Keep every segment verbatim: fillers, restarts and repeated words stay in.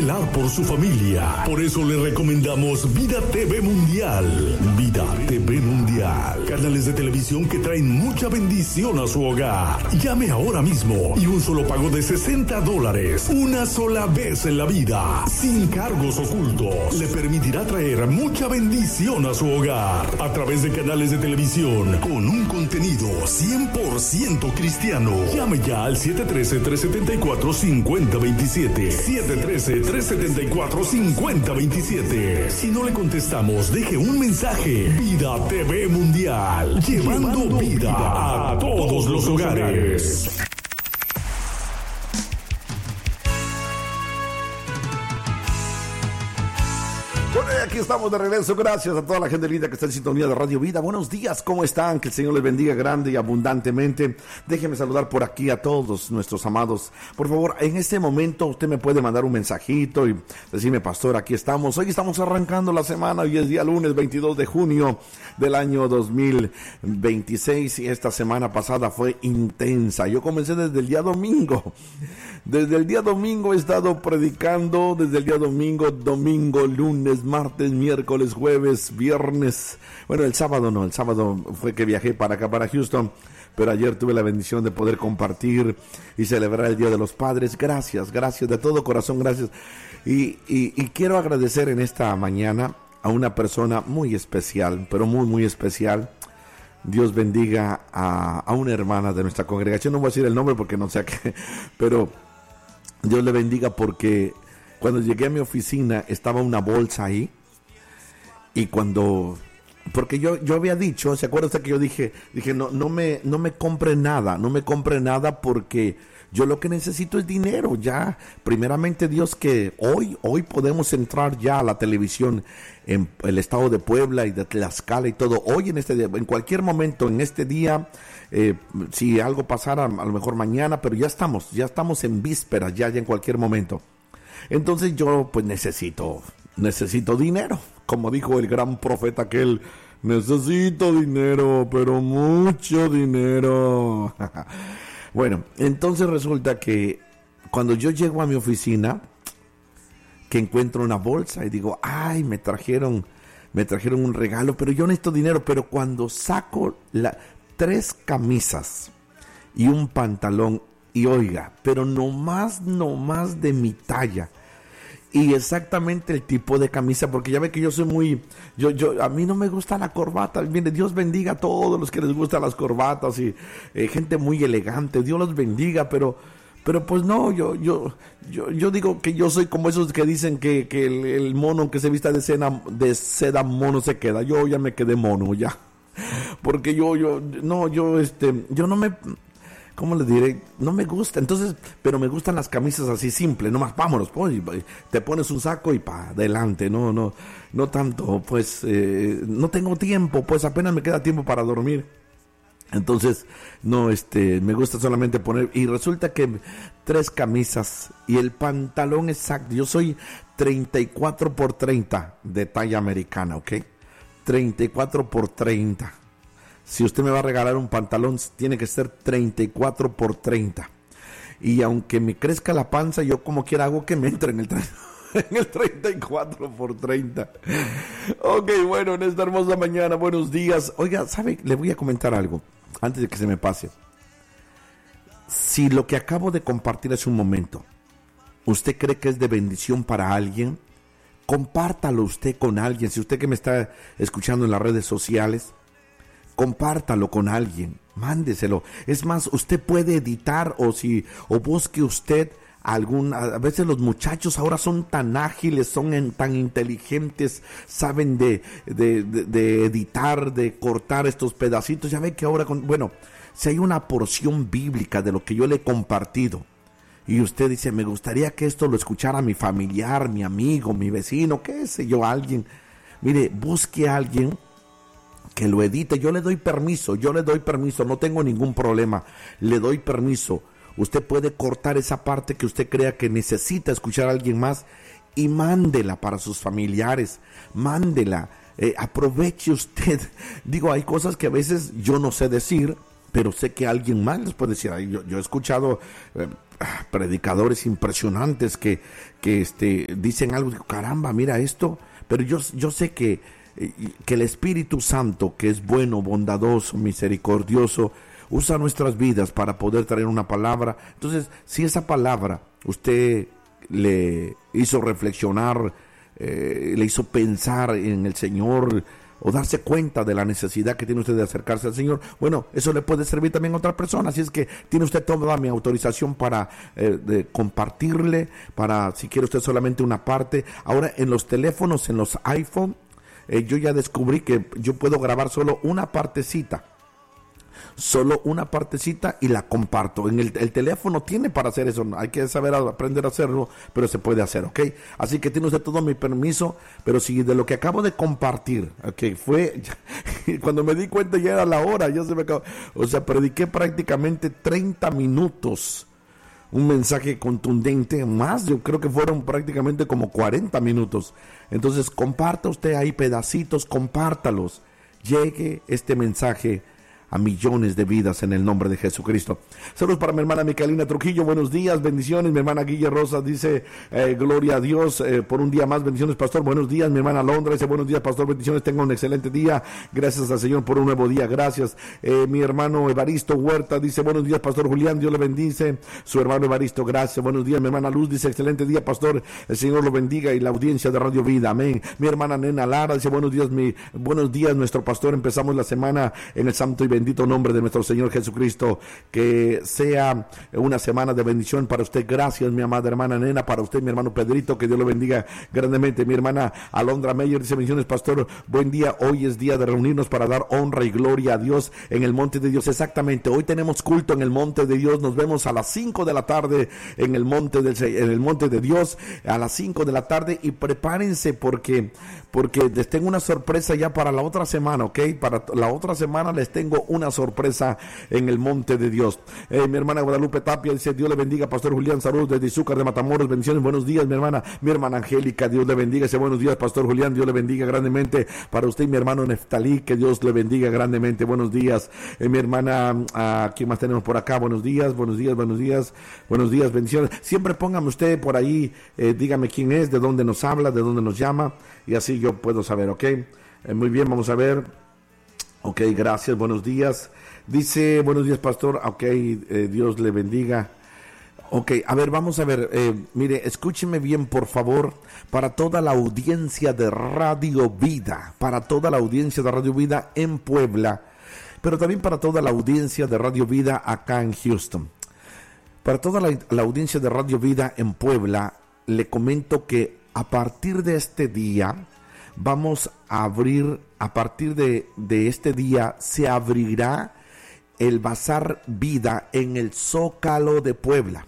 velar por su familia. Por eso le recomendamos Vida T V Mundial. Vida T V Mundial. Canales de televisión que traen mucha bendición a su hogar. Llame ahora mismo y un solo pago de sesenta dólares. Una sola vez en la vida. Sin cargos ocultos. Le permitirá traer mucha bendición a su hogar. A través de canales de televisión. Con un contenido cien por ciento cristiano. Llame ya al siete uno tres, tres siete cuatro, cinco cero dos siete. siete uno tres, tres siete cuatro, cinco cero dos siete. Si no le contestamos, deje un mensaje. Vida T V Mundial. Llevando, Llevando vida, vida a todos los hogares. Bueno, y aquí estamos de regreso. Gracias a toda la gente linda que está en sintonía de Radio Vida. Buenos días, ¿cómo están? Que el Señor les bendiga grande y abundantemente. Déjenme saludar por aquí a todos nuestros amados. Por favor, en este momento usted me puede mandar un mensajito y decirme, pastor, aquí estamos. Hoy estamos arrancando la semana. Hoy es día lunes veintidós de junio del año dos mil veintiséis y esta semana pasada fue intensa. Yo comencé desde el día domingo. Desde el día domingo he estado predicando, desde el día domingo, domingo, lunes, martes, miércoles, jueves, viernes. Bueno, el sábado no, el sábado fue que viajé para acá, para Houston, pero ayer tuve la bendición de poder compartir y celebrar el Día de los Padres. Gracias, gracias, de todo corazón, gracias. Y, y, y quiero agradecer en esta mañana a una persona muy especial, pero muy, muy especial. Dios bendiga a, a una hermana de nuestra congregación. No voy a decir el nombre porque no sé a qué, pero Dios le bendiga porque cuando llegué a mi oficina estaba una bolsa ahí y cuando, porque yo yo había dicho, ¿se acuerda usted que yo dije, dije no no me no me compre nada, no me compre nada porque yo lo que necesito es dinero ya. Primeramente Dios que hoy hoy podemos entrar ya a la televisión en el estado de Puebla y de Tlaxcala y todo. Hoy en este día, en cualquier momento en este día. Eh, si algo pasara a lo mejor mañana, pero ya estamos, ya estamos en vísperas, ya, ya en cualquier momento. Entonces yo pues necesito, necesito dinero, como dijo el gran profeta aquel, necesito dinero, pero mucho dinero. Bueno, entonces resulta que cuando yo llego a mi oficina, que encuentro una bolsa y digo, ay, me trajeron, me trajeron un regalo, pero yo necesito dinero, pero cuando saco la... tres camisas y un pantalón y oiga, pero no más, no más de mi talla y exactamente el tipo de camisa, porque ya ve que yo soy muy, yo, yo, a mí no me gusta la corbata. Mire, Dios bendiga a todos los que les gustan las corbatas y eh, gente muy elegante, Dios los bendiga, pero, pero pues no, yo, yo, yo, yo digo que yo soy como esos que dicen que, que el, el mono que se vista de seda, de seda mono se queda. Yo ya me quedé mono ya. Porque yo, yo, no, yo, este, yo no me, ¿cómo le diré? No me gusta, entonces, pero me gustan las camisas así simples, nomás vámonos, pues, te pones un saco y pa, adelante, no, no, no tanto, pues, eh, no tengo tiempo, pues apenas me queda tiempo para dormir. Entonces, no, este, me gusta solamente poner, y resulta que tres camisas y el pantalón exacto, yo soy treinta y cuatro por treinta de talla americana, ¿ok? treinta y cuatro por treinta. Si usted me va a regalar un pantalón, tiene que ser treinta y cuatro por treinta. Y aunque me crezca la panza, yo como quiera hago que me entre en el, en el treinta y cuatro por treinta. Ok, bueno, en esta hermosa mañana, buenos días. Oiga, ¿sabe? Le voy a comentar algo antes de que se me pase. Si lo que acabo de compartir hace un momento, ¿usted cree que es de bendición para alguien? Compártalo usted con alguien. Si usted que me está escuchando en las redes sociales, compártalo con alguien, mándeselo. Es más, usted puede editar o si o busque usted algún, a veces los muchachos ahora son tan ágiles, son en, tan inteligentes, saben de, de, de, de editar, de cortar estos pedacitos. Ya ve que ahora, con, bueno, si hay una porción bíblica de lo que yo le he compartido, y usted dice, me gustaría que esto lo escuchara mi familiar, mi amigo, mi vecino, qué sé yo, alguien. Mire, busque a alguien que lo edite. Yo le doy permiso, yo le doy permiso, no tengo ningún problema. Le doy permiso. Usted puede cortar esa parte que usted crea que necesita escuchar a alguien más y mándela para sus familiares. Mándela. Eh, aproveche usted. Digo, hay cosas que a veces yo no sé decir, pero sé que alguien más les puede decir. Yo, yo he escuchado, eh, predicadores impresionantes que, que este, dicen algo, caramba, mira esto, pero yo, yo sé que, que el Espíritu Santo, que es bueno, bondadoso, misericordioso, usa nuestras vidas para poder traer una palabra. Entonces, si esa palabra usted le hizo reflexionar, eh, le hizo pensar en el Señor, o darse cuenta de la necesidad que tiene usted de acercarse al Señor, bueno, eso le puede servir también a otra persona. Así es que tiene usted toda mi autorización para eh, de compartirle, para si quiere usted solamente una parte. Ahora en los teléfonos, en los iPhone, eh, yo ya descubrí que yo puedo grabar solo una partecita. Solo una partecita y la comparto. En el, el teléfono tiene para hacer eso, hay que saber aprender a hacerlo, pero se puede hacer, ¿ok? Así que tiene usted todo mi permiso, pero si de lo que acabo de compartir, ok, fue, cuando me di cuenta ya era la hora, ya se me acabó, o sea, prediqué prácticamente treinta minutos, un mensaje contundente, más, yo creo que fueron prácticamente como cuarenta minutos. Entonces comparta usted ahí pedacitos, compártalos, llegue este mensaje a millones de vidas en el nombre de Jesucristo. Saludos para mi hermana Micaelina Trujillo, buenos días, bendiciones. Mi hermana Guilla Rosa dice, eh, gloria a Dios eh, por un día más, bendiciones pastor, buenos días. Mi hermana Londra dice, buenos días pastor, bendiciones, tenga un excelente día, gracias al Señor por un nuevo día, gracias. Eh, mi hermano Evaristo Huerta dice, buenos días pastor Julián, Dios le bendice. Su hermano Evaristo, gracias, buenos días. Mi hermana Luz dice, excelente día pastor, el Señor lo bendiga y la audiencia de Radio Vida, amén. Mi hermana Nena Lara dice, buenos días, mi, buenos días nuestro pastor, empezamos la semana en el santo y bendito nombre de nuestro Señor Jesucristo, que sea una semana de bendición para usted. Gracias mi amada hermana Nena, para usted mi hermano Pedrito, que Dios lo bendiga grandemente. Mi hermana Alondra Meyer dice, bendiciones pastor, buen día, hoy es día de reunirnos para dar honra y gloria a Dios en el monte de Dios. Exactamente, hoy tenemos culto en el monte de Dios, nos vemos a las cinco de la tarde en el monte del, en el monte de Dios, a las cinco de la tarde, y prepárense porque porque les tengo una sorpresa ya para la otra semana, ok, para la otra semana les tengo una sorpresa en el monte de Dios. Eh, mi hermana Guadalupe Tapia dice, Dios le bendiga pastor Julián, saludos desde Izúcar de Matamoros, bendiciones, buenos días mi hermana, mi hermana Angélica, Dios le bendiga, dice buenos días pastor Julián, Dios le bendiga grandemente para usted y mi hermano Neftalí, que Dios le bendiga grandemente, buenos días. Eh, mi hermana, uh, ¿quién más tenemos por acá? Buenos días, buenos días, buenos días, buenos días, bendiciones. Siempre póngame usted por ahí, eh, dígame quién es, de dónde nos habla, de dónde nos llama, y así yo puedo saber, ok. Eh, muy bien, vamos a ver. Ok, gracias, buenos días. Dice, buenos días pastor, ok, eh, Dios le bendiga. Ok, a ver, vamos a ver, eh, mire, escúcheme bien por favor, para toda la audiencia de Radio Vida, para toda la audiencia de Radio Vida en Puebla, pero también para toda la audiencia de Radio Vida acá en Houston. Para toda la, la audiencia de Radio Vida en Puebla, le comento que a partir de este día, vamos a abrir, a partir de, de este día, se abrirá el Bazar Vida en el Zócalo de Puebla.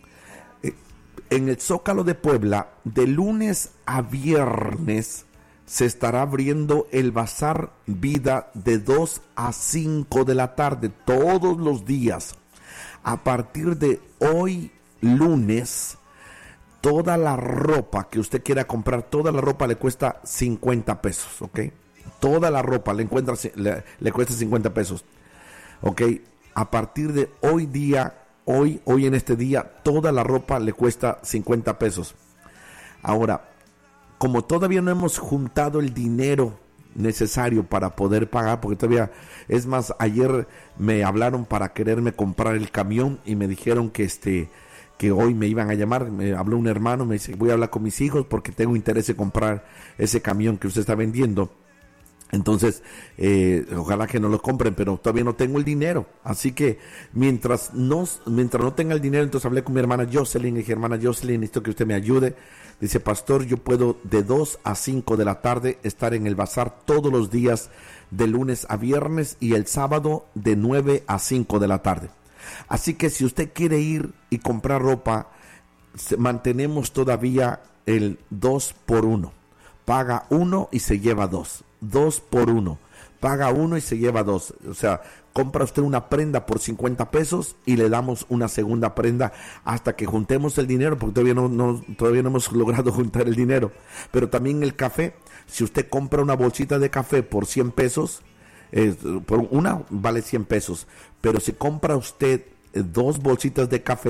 En el Zócalo de Puebla, de lunes a viernes, se estará abriendo el Bazar Vida de dos a cinco de la tarde, todos los días. A partir de hoy, lunes, toda la ropa que usted quiera comprar, toda la ropa le cuesta cincuenta pesos, ¿ok? Toda la ropa le, encuentra, le, le cuesta cincuenta pesos, ¿ok? A partir de hoy día, hoy, hoy en este día, toda la ropa le cuesta cincuenta pesos. Ahora, como todavía no hemos juntado el dinero necesario para poder pagar, porque todavía, es más, ayer me hablaron para quererme comprar el camión y me dijeron que este... que hoy me iban a llamar, me habló un hermano, me dice, voy a hablar con mis hijos porque tengo interés en comprar ese camión que usted está vendiendo. Entonces, eh, ojalá que no lo compren, pero todavía no tengo el dinero. Así que mientras no, mientras no tenga el dinero, entonces hablé con mi hermana Jocelyn y dije, hermana Jocelyn, necesito que usted me ayude. Dice, pastor, yo puedo de dos a cinco de la tarde estar en el bazar todos los días, de lunes a viernes, y el sábado de nueve a cinco de la tarde. Así que si usted quiere ir y comprar ropa, mantenemos todavía el dos por uno. Paga uno y se lleva dos. Dos por uno. Paga uno y se lleva dos. O sea, compra usted una prenda por cincuenta pesos y le damos una segunda prenda hasta que juntemos el dinero, porque todavía no, no, todavía no hemos logrado juntar el dinero. Pero también el café. Si usted compra una bolsita de café por cien pesos, Eh, por una vale cien pesos, pero si compra usted eh, dos bolsitas de café,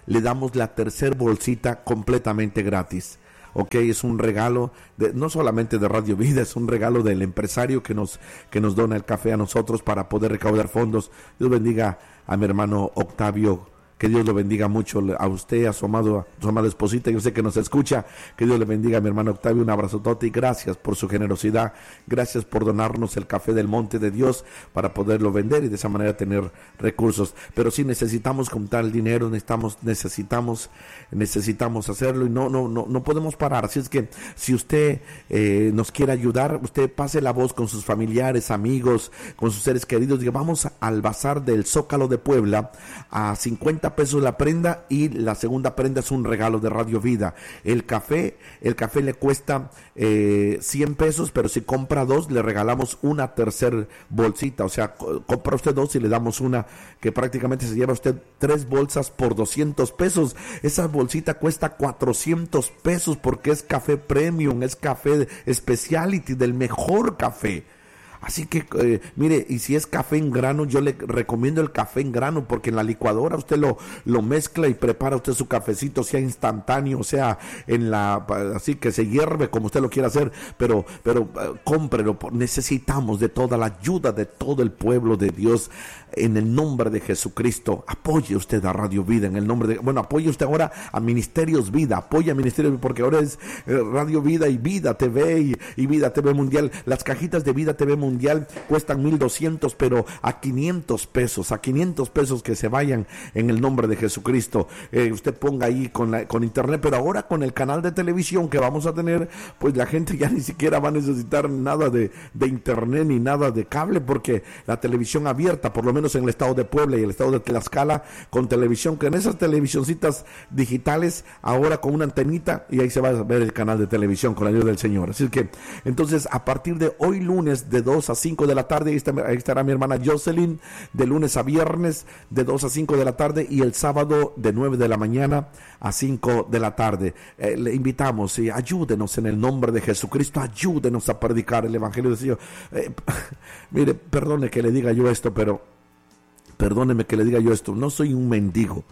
le damos la tercer bolsita completamente gratis. Ok, es un regalo de, no solamente de Radio Vida, es un regalo del empresario que nos, que nos dona el café a nosotros para poder recaudar fondos. Dios bendiga a mi hermano Octavio. Que Dios lo bendiga mucho a usted, a su amado, a su amada esposita. Yo sé que nos escucha. Que Dios le bendiga a mi hermano Octavio. Un abrazotote y gracias por su generosidad. Gracias por donarnos el café del monte de Dios para poderlo vender y de esa manera tener recursos. Pero sí necesitamos juntar el dinero, necesitamos, necesitamos, necesitamos hacerlo y no, no, no, no podemos parar. Así es que si usted eh, nos quiere ayudar, usted pase la voz con sus familiares, amigos, con sus seres queridos. Diga, vamos al bazar del Zócalo de Puebla a cincuenta pesos la prenda y la segunda prenda es un regalo de Radio Vida. El café, el café le cuesta eh, cien pesos, pero si compra dos le regalamos una tercer bolsita, o sea, co- compra usted dos y le damos una que prácticamente se lleva usted tres bolsas por doscientos pesos. Esa bolsita cuesta cuatrocientos pesos porque es café premium, es café speciality del mejor café. Así que, eh, mire, y si es café en grano, yo le recomiendo el café en grano, porque en la licuadora usted lo, lo mezcla y prepara usted su cafecito, sea instantáneo, sea en la, así que se hierve como usted lo quiera hacer, pero, pero uh, cómprelo, necesitamos de toda la ayuda de todo el pueblo de Dios, en el nombre de Jesucristo. Apoye usted a Radio Vida, en el nombre de, bueno, apoye usted ahora a Ministerios Vida, apoye a Ministerios, porque ahora es eh, Radio Vida y Vida T V y, y Vida T V Mundial. Las cajitas de Vida T V Mundial Mundial cuestan mil doscientos, pero a quinientos pesos, a quinientos pesos que se vayan en el nombre de Jesucristo. Eh, usted ponga ahí con, la, con internet, pero ahora con el canal de televisión que vamos a tener, pues la gente ya ni siquiera va a necesitar nada de, de internet ni nada de cable, porque la televisión abierta, por lo menos en el estado de Puebla y el estado de Tlaxcala, con televisión, que en esas televisioncitas digitales, ahora con una antenita, y ahí se va a ver el canal de televisión con la ayuda del Señor. Así que, entonces, a partir de hoy lunes, de dos a cinco de la tarde, ahí, está, ahí estará mi hermana Jocelyn, de lunes a viernes, de dos a cinco de la tarde, y el sábado de nueve de la mañana a cinco de la tarde. Eh, le invitamos, y ayúdenos en el nombre de Jesucristo, ayúdenos a predicar el Evangelio del Señor. Eh, mire, perdone que le diga yo esto, pero, perdóneme que le diga yo esto, no soy un mendigo,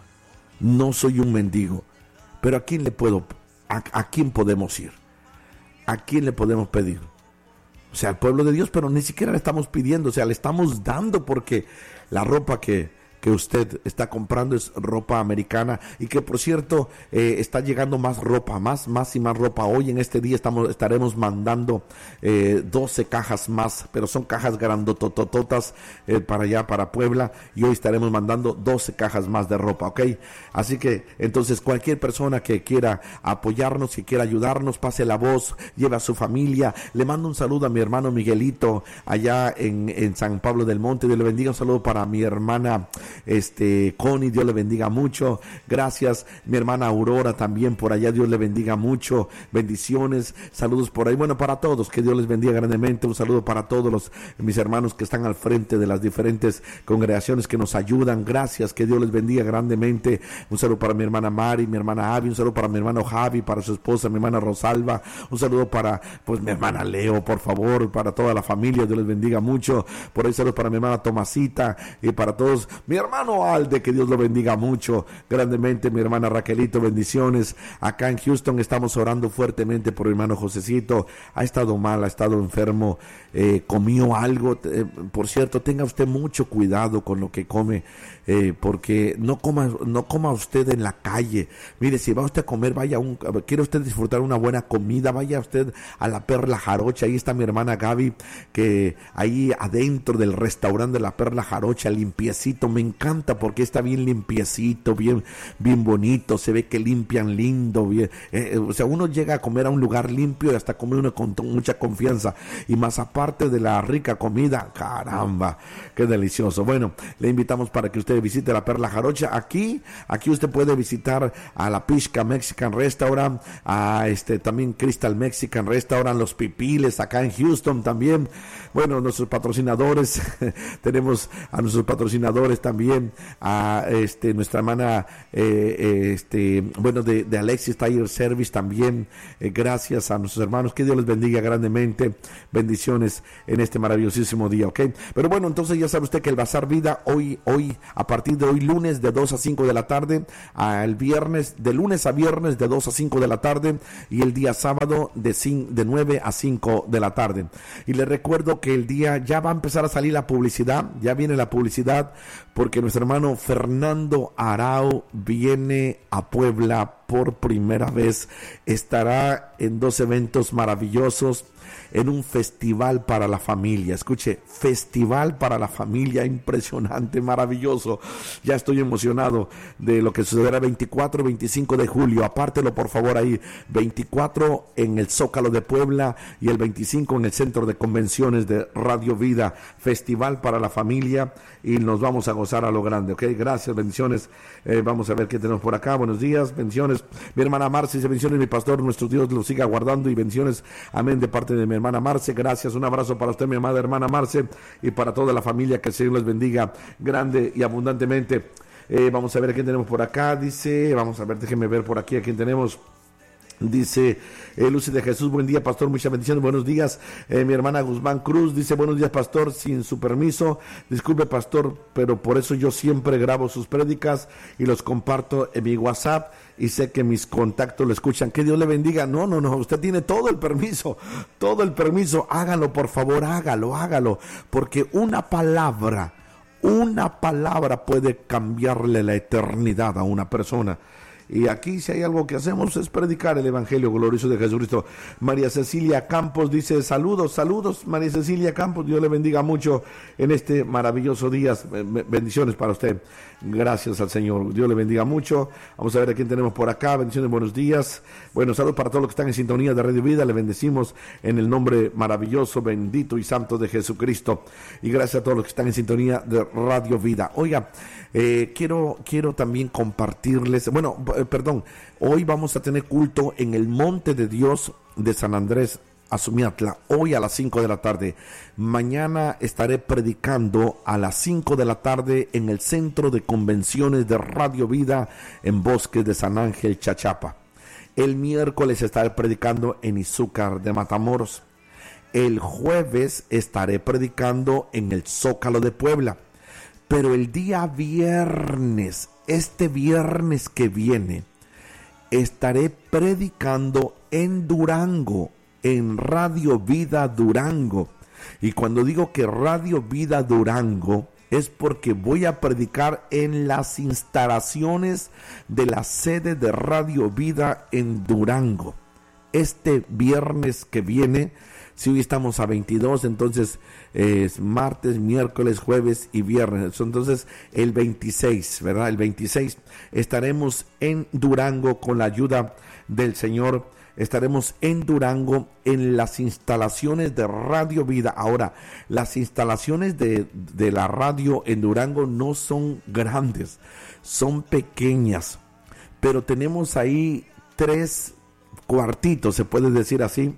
no soy un mendigo, pero ¿a quién le puedo, a, a quién podemos ir? ¿A quién le podemos pedir? O sea, al pueblo de Dios, pero ni siquiera le estamos pidiendo, o sea, le estamos dando, porque la ropa que, que usted está comprando es ropa americana, y que por cierto eh, está llegando más ropa, más, más y más ropa. Hoy en este día estamos, estaremos mandando eh, doce cajas más, pero son cajas grandototototas eh, para allá, para Puebla, y hoy estaremos mandando doce cajas más de ropa, ¿ok? Así que entonces cualquier persona que quiera apoyarnos, que quiera ayudarnos, pase la voz, lleve a su familia. Le mando un saludo a mi hermano Miguelito allá en, en San Pablo del Monte. Dios le bendiga. Un saludo para mi hermana Este, Connie, Dios le bendiga mucho. Gracias, mi hermana Aurora también por allá, Dios le bendiga mucho. Bendiciones, saludos por ahí. Bueno, para todos, que Dios les bendiga grandemente. Un saludo para todos los mis hermanos que están al frente de las diferentes congregaciones que nos ayudan. Gracias, que Dios les bendiga grandemente. Un saludo para mi hermana Mari, mi hermana Avi, un saludo para mi hermano Javi, para su esposa, mi hermana Rosalba. Un saludo para, pues, mi hermana Leo, por favor, para toda la familia, Dios les bendiga mucho. Por ahí saludos para mi hermana Tomasita y para todos. Mi hermano Alde, que Dios lo bendiga mucho, grandemente. Mi hermana Raquelito, bendiciones. Acá en Houston estamos orando fuertemente por mi hermano Josecito. Ha estado mal, ha estado enfermo, eh, comió algo. Eh, por cierto, tenga usted mucho cuidado con lo que come, eh, porque no coma, no coma usted en la calle. Mire, si va usted a comer, vaya un, quiere usted disfrutar una buena comida, vaya usted a la Perla Jarocha. Ahí está mi hermana Gaby, que ahí adentro del restaurante de la Perla Jarocha, limpiecito, me encanta porque está bien limpiecito, bien, bien bonito, se ve que limpian lindo, bien, eh, o sea, uno llega a comer a un lugar limpio y hasta come uno con mucha confianza, y más aparte de la rica comida, caramba, qué delicioso. Bueno, le invitamos para que usted visite la Perla Jarocha. Aquí, aquí usted puede visitar a la Pishka Mexican Restaurant, a este también Crystal Mexican Restaurant, Los Pipiles, acá en Houston también. Bueno, nuestros patrocinadores, tenemos a nuestros patrocinadores también también a este, nuestra hermana, eh, este, bueno, de, de Alexis Tire Service también. Eh, gracias a nuestros hermanos. Que Dios les bendiga grandemente. Bendiciones en este maravillosísimo día, ¿ok? Pero bueno, entonces ya sabe usted que el Bazar Vida hoy, hoy, a partir de hoy lunes de dos a cinco de la tarde, al viernes, de lunes a viernes de dos a cinco de la tarde, y el día sábado de, de nueve a cinco de la tarde. Y les recuerdo que el día ya va a empezar a salir la publicidad, ya viene la publicidad, porque nuestro hermano Fernando Arau viene a Puebla por primera vez. Estará en dos eventos maravillosos, en un festival para la familia. Escuche, festival para la familia, impresionante, maravilloso. Ya estoy emocionado de lo que sucederá veinticuatro, veinticinco de julio. Apártelo por favor ahí, veinticuatro en el Zócalo de Puebla y el veinticinco en el Centro de Convenciones de Radio Vida. Festival para la familia y nos vamos a gozar a lo grande, ¿ok? Gracias, bendiciones. Eh, vamos a ver qué tenemos por acá. Buenos días, bendiciones. Mi hermana Marce dice: bendiciones, mi pastor, nuestro Dios lo siga guardando, y bendiciones, amén, de parte de mi hermana Marce. Gracias, un abrazo para usted, mi amada hermana Marce, y para toda la familia. Que el Señor les bendiga grande y abundantemente. Eh, vamos a ver a quién tenemos por acá. Dice, vamos a ver, déjenme ver por aquí a quién tenemos. Dice eh, Lucy de Jesús: buen día, pastor, muchas bendiciones, buenos días. Eh, mi hermana Guzmán Cruz dice: buenos días, pastor, sin su permiso, disculpe, pastor, pero por eso yo siempre grabo sus prédicas y los comparto en mi WhatsApp, y sé que mis contactos lo escuchan. Que Dios le bendiga. No, no, no, usted tiene todo el permiso, todo el permiso. Hágalo, por favor, hágalo, hágalo, porque una palabra, una palabra puede cambiarle la eternidad a una persona. Y aquí, si hay algo que hacemos, es predicar el Evangelio glorioso de Jesucristo. María Cecilia Campos dice: saludos, saludos, María Cecilia Campos. Dios le bendiga mucho en este maravilloso día. Bendiciones para usted. Gracias al Señor. Dios le bendiga mucho. Vamos a ver a quién tenemos por acá. Bendiciones, buenos días. Bueno, saludos para todos los que están en sintonía de Radio Vida. Le bendecimos en el nombre maravilloso, bendito y santo de Jesucristo. Y gracias a todos los que están en sintonía de Radio Vida. Oiga, eh, quiero, quiero también compartirles, bueno, eh, perdón, hoy vamos a tener culto en el Monte de Dios de San Andrés Azumiatla, hoy a las cinco de la tarde. Mañana estaré predicando a las cinco de la tarde en el Centro de Convenciones de Radio Vida en Bosques de San Ángel, Chachapa. El miércoles estaré predicando en Izúcar de Matamoros. El jueves estaré predicando en el Zócalo de Puebla. Pero el día viernes, este viernes que viene, estaré predicando en Durango, en Radio Vida Durango. Y cuando digo que Radio Vida Durango, es porque voy a predicar en las instalaciones de la sede de Radio Vida en Durango. Este viernes que viene, si hoy estamos a veintidós, entonces eh, es martes, miércoles, jueves y viernes. Entonces el veintiséis, ¿verdad? El veintiséis estaremos en Durango con la ayuda del Señor. Estaremos en Durango en las instalaciones de Radio Vida. Ahora, las instalaciones de, de la radio en Durango no son grandes, son pequeñas, pero tenemos ahí tres cuartitos, se puede decir así,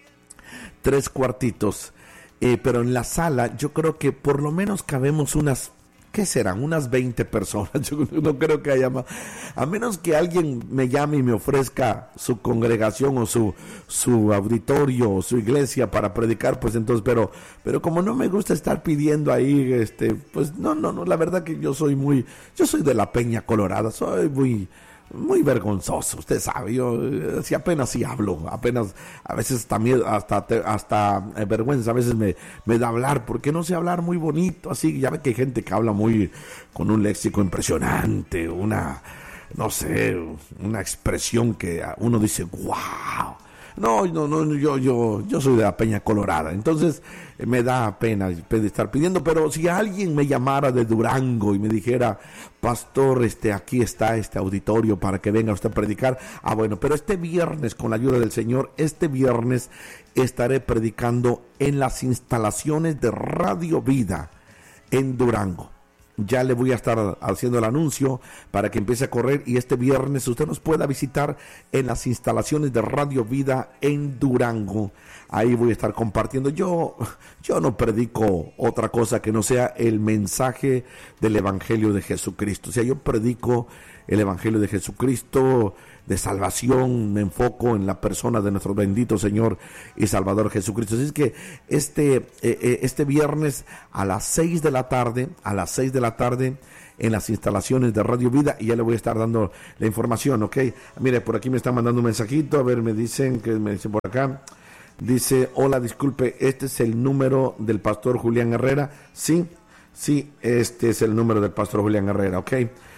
tres cuartitos, eh, pero en la sala yo creo que por lo menos cabemos unas, ¿qué serán? Unas veinte personas. Yo no creo que haya más, a menos que alguien me llame y me ofrezca su congregación o su, su auditorio o su iglesia para predicar, pues entonces, pero, pero como no me gusta estar pidiendo ahí, este, pues no, no, no, la verdad que yo soy muy, yo soy de la Peña Colorada, soy muy, muy vergonzoso, usted sabe, yo si apenas si hablo, apenas, a veces también hasta, hasta eh, vergüenza, a veces me, me da hablar, porque no sé hablar muy bonito, así, ya ve que hay gente que habla muy, con un léxico impresionante, una, no sé, una expresión que uno dice, wow. No, no, no, yo, yo, yo soy de la Peña Colorada, entonces eh, me da pena estar pidiendo, pero si alguien me llamara de Durango y me dijera, pastor, este, aquí está este auditorio para que venga usted a predicar, ah bueno, pero este viernes, con la ayuda del Señor, este viernes estaré predicando en las instalaciones de Radio Vida en Durango. ya le voy a estar haciendo el anuncio para que empiece a correr y este viernes usted nos pueda visitar en las instalaciones de Radio Vida en Durango. Ahí voy a estar compartiendo. Yo, yo no predico otra cosa que no sea el mensaje del Evangelio de Jesucristo. O sea, yo predico el Evangelio de Jesucristo de salvación, me enfoco en la persona de nuestro bendito Señor y Salvador Jesucristo. Así es que este, eh, este viernes a las seis de la tarde, a las seis de la tarde, en las instalaciones de Radio Vida, y ya le voy a estar dando la información, ¿ok? Mire, por aquí me están mandando un mensajito, a ver, me dicen, que me dicen por acá, dice, hola, disculpe, ¿este es el número del pastor Julián Herrera? Sí, sí, este es el número del pastor Julián Herrera, ¿ok?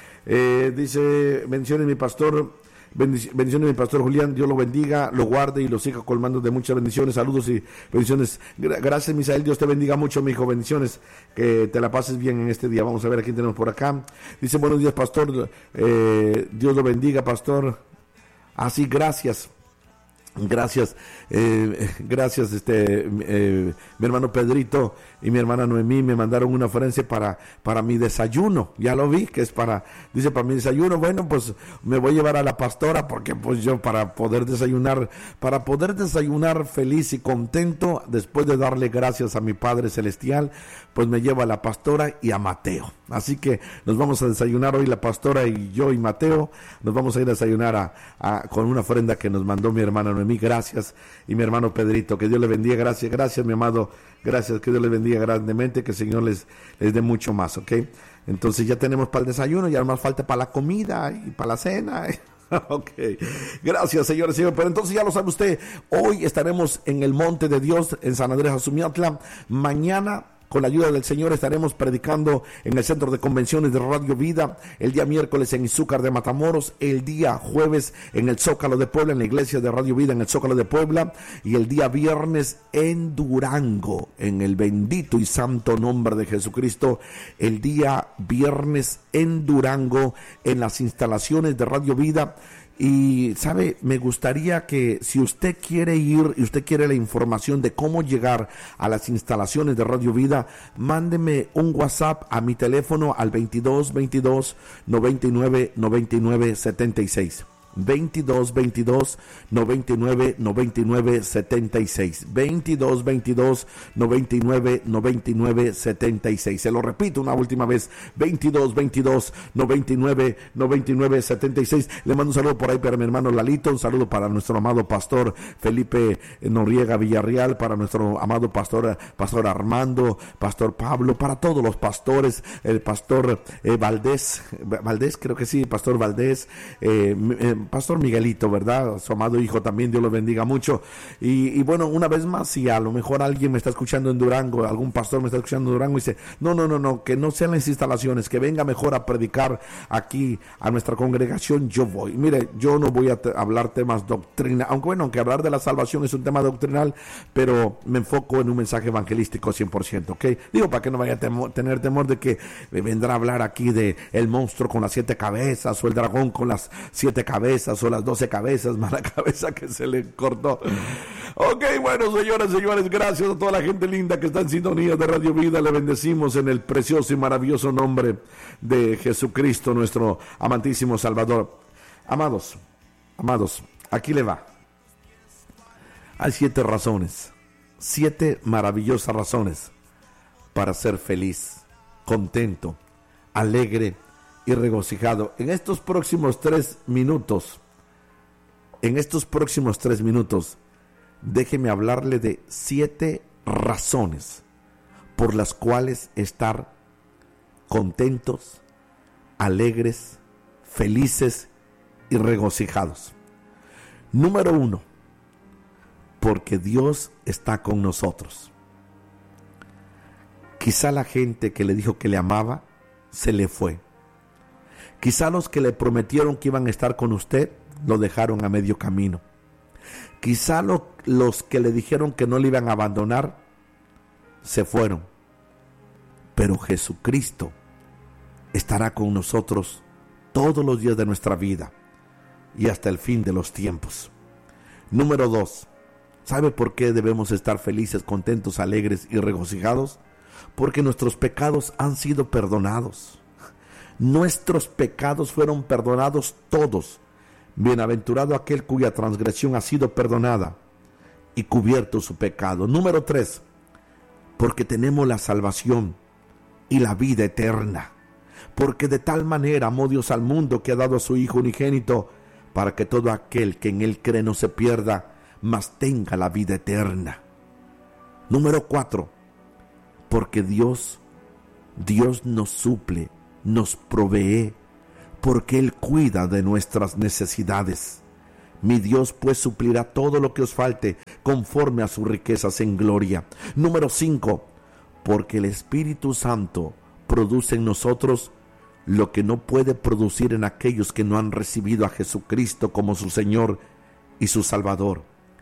Eh, dice, bendiciones mi pastor, bendiciones mi pastor Julián, Dios lo bendiga, lo guarde y lo siga colmando de muchas bendiciones, saludos y bendiciones. Gracias Misael, Dios te bendiga mucho mi hijo, bendiciones, que te la pases bien en este día. Vamos a ver a quién tenemos por acá. Dice, buenos días pastor, eh, Dios lo bendiga pastor. Así, gracias. Gracias, eh, gracias, este, eh, mi hermano Pedrito y mi hermana Noemí me mandaron una ofrenda para, para mi desayuno, ya lo vi, que es para, dice para mi desayuno, bueno, pues me voy a llevar a la pastora, porque pues yo para poder desayunar, para poder desayunar feliz y contento, después de darle gracias a mi Padre Celestial, pues me llevo a la pastora y a Mateo, así que nos vamos a desayunar hoy la pastora y yo y Mateo, nos vamos a ir a desayunar a, a, con una ofrenda que nos mandó mi hermana Noemí. Gracias, y mi hermano Pedrito, que Dios le bendiga, gracias, gracias mi amado, gracias, que Dios les bendiga grandemente, que el Señor les, les dé mucho más, ¿ok? Entonces ya tenemos para el desayuno, ya más falta para la comida y para la cena, ok, gracias señores, señores, pero entonces ya lo sabe usted, hoy estaremos en el Monte de Dios, en San Andrés Azumiautla, mañana con la ayuda del Señor estaremos predicando en el Centro de Convenciones de Radio Vida, el día miércoles en Izúcar de Matamoros, el día jueves en el Zócalo de Puebla, en la iglesia de Radio Vida en el Zócalo de Puebla, y el día viernes en Durango, en el bendito y santo nombre de Jesucristo, el día viernes en Durango, en las instalaciones de Radio Vida. Y sabe, me gustaría que si usted quiere ir y usted quiere la información de cómo llegar a las instalaciones de Radio Vida, mándeme un WhatsApp a mi teléfono al veintidós veintidós noventa y nueve noventa y nueve setenta y seis. veintidós veintidós noventa y nueve noventa y nueve setenta y seis. veintidós veintidós noventa y nueve noventa y nueve setenta y seis. Se lo repito una última vez, veintidós veintidós noventa y nueve noventa y nueve setenta y seis. Le mando un saludo por ahí para mi hermano Lalito, un saludo para nuestro amado pastor Felipe Noriega Villarreal, para nuestro amado pastor pastor Armando, pastor Pablo, para todos los pastores, el pastor eh, Valdés, Valdés creo que sí, pastor Valdés, eh, eh Pastor Miguelito, ¿verdad? Su amado hijo también, Dios lo bendiga mucho. Y, y bueno, una vez más, si a lo mejor alguien me está escuchando en Durango, algún pastor me está escuchando en Durango y dice, no, no, no, no, que no sean las instalaciones, que venga mejor a predicar aquí a nuestra congregación, yo voy. Mire, yo no voy a te- hablar temas doctrina, aunque bueno, aunque hablar de la salvación es un tema doctrinal, pero me enfoco en un mensaje evangelístico cien por ciento, ¿ok? Digo, para que no vaya a temo- tener temor de que me vendrá a hablar aquí de el monstruo con las siete cabezas o el dragón con las siete cabezas o las doce cabezas, más la cabeza que se le cortó. Ok, bueno, señoras y señores, gracias a toda la gente linda que está en sintonía de Radio Vida. Le bendecimos en el precioso y maravilloso nombre de Jesucristo, nuestro amantísimo Salvador. Amados, amados, aquí le va. Hay siete razones, siete maravillosas razones para ser feliz, contento, alegre y regocijado. En estos próximos tres minutos, en estos próximos tres minutos, déjeme hablarle de siete razones por las cuales estar contentos, alegres, felices y regocijados. Número uno, porque Dios está con nosotros. Quizá la gente que le dijo que le amaba, se le fue. Quizá los que le prometieron que iban a estar con usted, lo dejaron a medio camino. Quizá lo, los que le dijeron que no le iban a abandonar, se fueron. Pero Jesucristo estará con nosotros todos los días de nuestra vida y hasta el fin de los tiempos. Número dos, ¿sabe por qué debemos estar felices, contentos, alegres y regocijados? porque nuestros pecados han sido perdonados. Nuestros pecados fueron perdonados todos. Bienaventurado aquel cuya transgresión ha sido perdonada y cubierto su pecado. Número tres, porque tenemos la salvación y la vida eterna. Porque de tal manera amó Dios al mundo que ha dado a su Hijo unigénito, para que todo aquel que en él cree no se pierda, mas tenga la vida eterna. Número cuatro, porque Dios, Dios nos suple, nos provee, porque Él cuida de nuestras necesidades. Mi Dios pues suplirá todo lo que os falte, conforme a sus riquezas en gloria. Número cinco, porque el Espíritu Santo produce en nosotros lo que no puede producir en aquellos que no han recibido a Jesucristo como su Señor y su Salvador.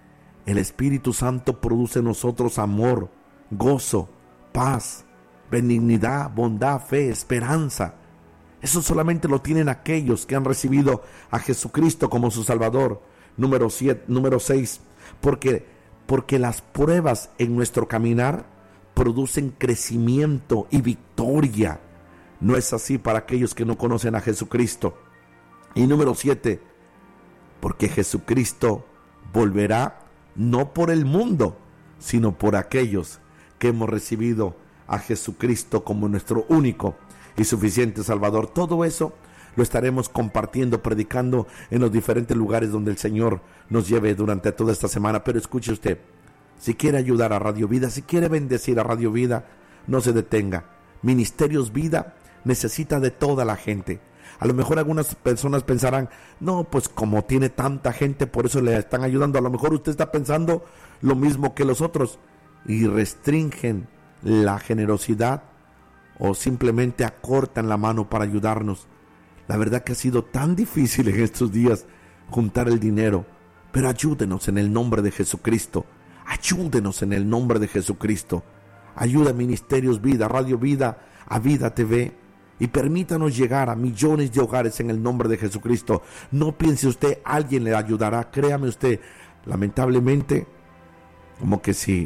El Espíritu Santo produce en nosotros amor, gozo, paz, benignidad, bondad, fe, esperanza. Eso solamente lo tienen aquellos que han recibido a Jesucristo como su Salvador. Número siete, número seis, porque, porque las pruebas en nuestro caminar producen crecimiento y victoria. No es así para aquellos que no conocen a Jesucristo. Y número siete, porque Jesucristo volverá no por el mundo, sino por aquellos que hemos recibido a Jesucristo como nuestro único y suficiente Salvador. Todo eso lo estaremos compartiendo, predicando en los diferentes lugares donde el Señor nos lleve durante toda esta semana. Pero escuche usted, si quiere ayudar a Radio Vida, si quiere bendecir a Radio Vida, no se detenga. Ministerios Vida necesita de toda la gente. A lo mejor algunas personas pensarán, no, pues como tiene tanta gente, por eso le están ayudando. A lo mejor usted está pensando lo mismo que los otros y restringen la generosidad o simplemente acortan la mano para ayudarnos. La verdad que ha sido tan difícil en estos días juntar el dinero, pero ayúdenos en el nombre de Jesucristo. Ayúdenos en el nombre de Jesucristo. Ayuda a Ministerios Vida, Radio Vida, a Vida T V, y permítanos llegar a millones de hogares en el nombre de Jesucristo. No piense usted, alguien le ayudará. Créame usted, lamentablemente, como que si,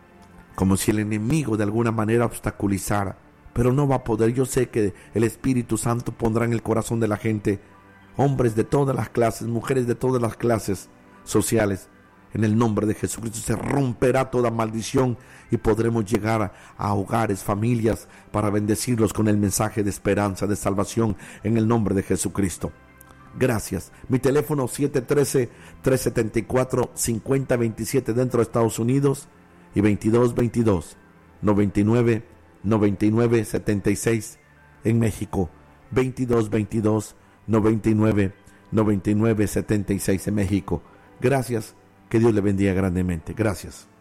como si el enemigo de alguna manera obstaculizara, pero no va a poder. Yo sé que el Espíritu Santo pondrá en el corazón de la gente, hombres de todas las clases, mujeres de todas las clases sociales. En el nombre de Jesucristo se romperá toda maldición y podremos llegar a, a hogares, familias, para bendecirlos con el mensaje de esperanza, de salvación, en el nombre de Jesucristo. Gracias. Mi teléfono siete uno tres, tres siete cuatro, cinco cero dos siete dentro de Estados Unidos y veintidós veintidós, noventa y nueve, noventa y nueve, setenta y seis en México. veintidós veintidós, noventa y nueve, noventa y nueve, setenta y seis en México. Gracias. Que Dios le bendiga grandemente. Gracias.